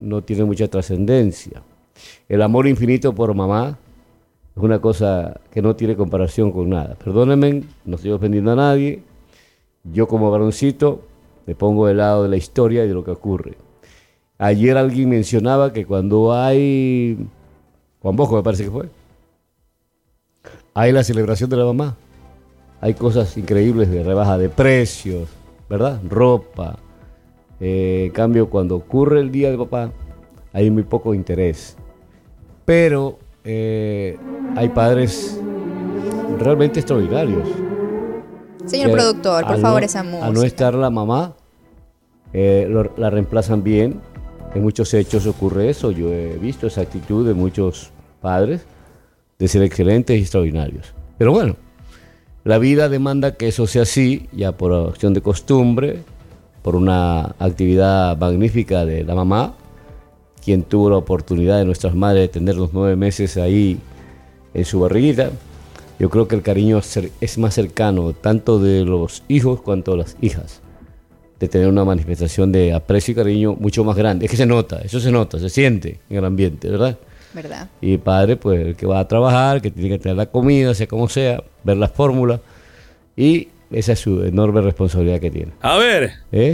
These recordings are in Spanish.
no tiene mucha trascendencia. El amor infinito por mamá es una cosa que no tiene comparación con nada. Perdónenme, no estoy ofendiendo a nadie. Yo como varoncito me pongo del lado de la historia y de lo que ocurre. Ayer alguien mencionaba que cuando hay, Juan Bosco me parece que fue, hay la celebración de la mamá. Hay cosas increíbles de rebaja de precios, ¿verdad? Ropa. En cambio, cuando ocurre el día de papá, hay muy poco interés. Pero hay padres realmente extraordinarios. Señor productor, por favor, esa música. A no estar la mamá, la reemplazan bien. En muchos hechos ocurre eso. Yo he visto esa actitud de muchos padres de ser excelentes y extraordinarios. Pero bueno, la vida demanda que eso sea así, ya por acción de costumbre, por una actividad magnífica de la mamá, quien tuvo la oportunidad de nuestras madres de tener los 9 meses ahí en su barriguita. Yo creo que el cariño es más cercano, tanto de los hijos cuanto de las hijas, de tener una manifestación de aprecio y cariño mucho más grande. Es que se nota, eso se nota, se siente en el ambiente, ¿verdad? ¿Verdad? Y padre, pues el que va a trabajar, que tiene que tener la comida, sea como sea, ver las fórmulas, y esa es su enorme responsabilidad que tiene. A ver.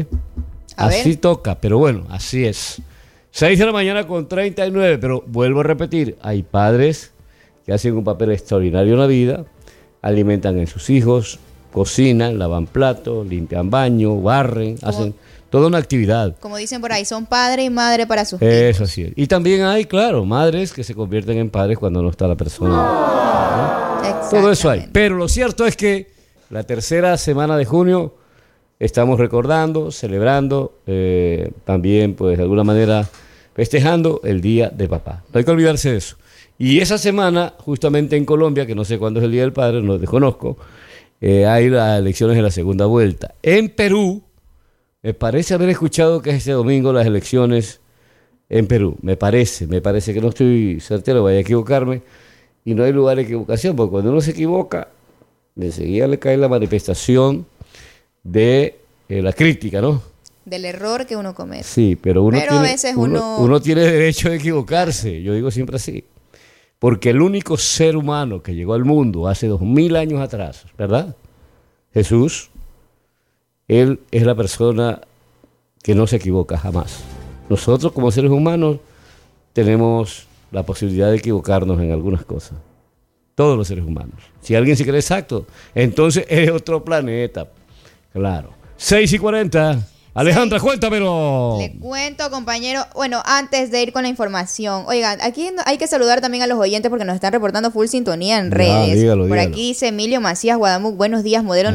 Así toca, pero bueno, así es. 6 de la mañana con 39, pero vuelvo a repetir, hay padres que hacen un papel extraordinario en la vida, alimentan a sus hijos, cocinan, lavan platos, limpian baño, barren, hacen toda una actividad. Como dicen por ahí, son padre y madre para sus hijos. Eso así es. Y también hay, claro, madres que se convierten en padres cuando no está la persona, ¿no? Todo eso hay. Pero lo cierto es que la tercera semana de junio estamos recordando, celebrando, también pues de alguna manera festejando el Día de Papá. No hay que olvidarse de eso. Y esa semana, justamente en Colombia, que no sé cuándo es el Día del Padre, no desconozco, hay las elecciones de la segunda vuelta. En Perú, me parece haber escuchado que es este domingo las elecciones en Perú. Me parece que no estoy certero, vaya a equivocarme. Y no hay lugar de equivocación, porque cuando uno se equivoca, enseguida le cae la manifestación de la crítica, ¿no? Del error que uno comete. Sí, pero a veces uno tiene derecho de equivocarse. Yo digo siempre así. Porque el único ser humano que llegó al mundo hace 2000 años atrás, ¿verdad? Jesús, él es la persona que no se equivoca jamás. Nosotros como seres humanos tenemos la posibilidad de equivocarnos en algunas cosas. Todos los seres humanos. Si alguien se cree exacto, entonces es otro planeta. Claro. 6:40. Alejandra, cuéntamelo. Le cuento, compañero. Bueno, antes de ir con la información, oigan, aquí hay que saludar también a los oyentes porque nos están reportando full sintonía en redes. Dígalo. Por aquí dice Emilio Macías Guadamuc, buenos días, modelo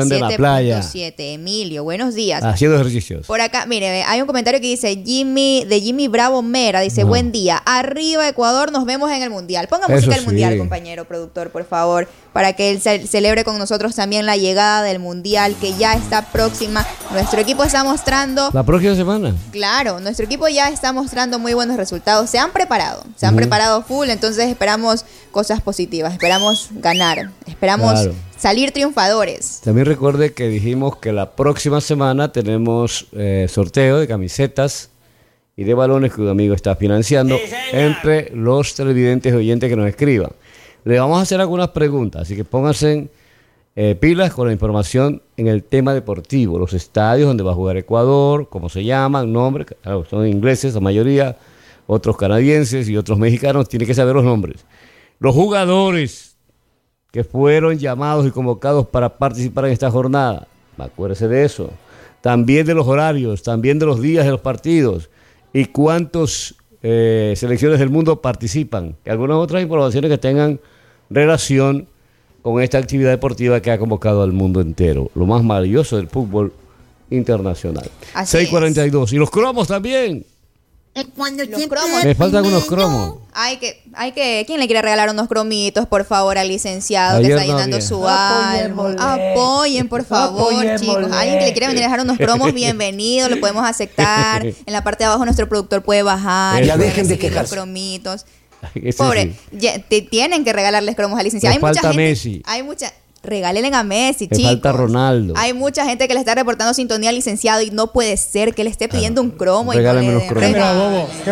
97.7. Emilio, buenos días. Haciendo ejercicios. Por acá, mire, hay un comentario que dice Jimmy Bravo Mera, dice, buen día, arriba Ecuador, nos vemos en el Mundial. Ponga música del Mundial, compañero productor, por favor, para que él celebre con nosotros también la llegada del Mundial, que ya está próxima. Nuestro equipo está mostrando... La próxima semana. Claro, nuestro equipo ya está mostrando muy buenos resultados. Se han preparado full, entonces esperamos cosas positivas, esperamos ganar, esperamos salir triunfadores. También recuerde que dijimos que la próxima semana tenemos sorteo de camisetas y de balones que un amigo está financiando entre los televidentes y oyentes que nos escriban. Le vamos a hacer algunas preguntas, así que pónganse pilas con la información en el tema deportivo. Los estadios donde va a jugar Ecuador, cómo se llaman, nombres, claro, son ingleses la mayoría, otros canadienses y otros mexicanos, tienen que saber los nombres. Los jugadores que fueron llamados y convocados para participar en esta jornada, acuérdese de eso. También de los horarios, también de los días de los partidos y cuántos selecciones del mundo participan. Y algunas otras informaciones que tengan relación con esta actividad deportiva que ha convocado al mundo entero. Lo más maravilloso del fútbol internacional. 6:42. Y los cromos también. Los cromos. Me faltan unos cromos. Hay que, ¿quién le quiere regalar unos cromitos, por favor, al licenciado que está llenando su álbum? Apoyen, por favor, chicos. Alguien que le quiera venir a dejar unos cromos, bienvenido, lo podemos aceptar. En la parte de abajo nuestro productor puede bajar. Ya dejen de quejarse. Los cromitos. Pobre, tienen que regalarles cromos al licenciado. Hay mucha gente. Messi. Regálenle a Messi, chicos. Falta Ronaldo. Hay mucha gente que le está reportando sintonía al licenciado y no puede ser que le esté pidiendo un cromo. Regálenme los cromos.